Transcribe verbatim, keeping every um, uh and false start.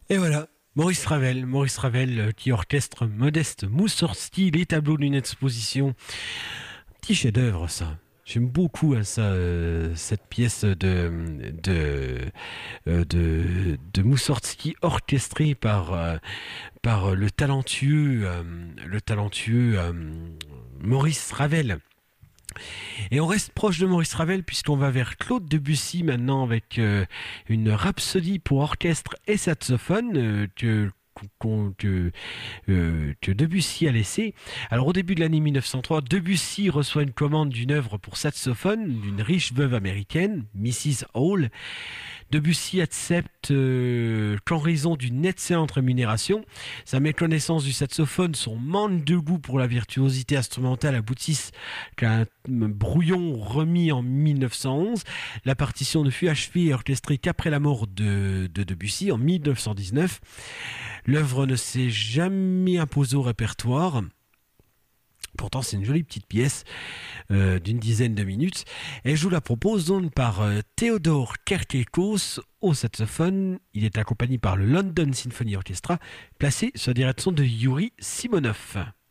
Et voilà, Maurice Ravel, Maurice Ravel euh, qui orchestre Modeste Moussorgsky, les tableaux d'une exposition. Petit chef-d'œuvre, ça. J'aime beaucoup hein, ça, euh, cette pièce de, de, euh, de, de Moussorgsky orchestrée par, euh, par le talentueux, euh, le talentueux euh, Maurice Ravel. Et on reste proche de Maurice Ravel puisqu'on va vers Claude Debussy maintenant avec euh, une rhapsodie pour orchestre et saxophone euh, que que, euh, que Debussy a laissé. Alors au début de l'année mille neuf cent trois, Debussy reçoit une commande d'une œuvre pour saxophone d'une riche veuve américaine, missus Hall. Debussy accepte euh, qu'en raison d'une excellente rémunération, sa méconnaissance du saxophone, son manque de goût pour la virtuosité instrumentale aboutissent qu'à un brouillon remis en mille neuf cent onze. La partition ne fut achevée et orchestrée qu'après la mort de, de Debussy en mille neuf cent dix-neuf. L'œuvre ne s'est jamais imposée au répertoire. Pourtant, c'est une jolie petite pièce euh, d'une dizaine de minutes. Et je vous la propose donc par euh, Theodore Kerkekos au saxophone. Il est accompagné par le London Symphony Orchestra, placé sous la direction de Yuri Simonov.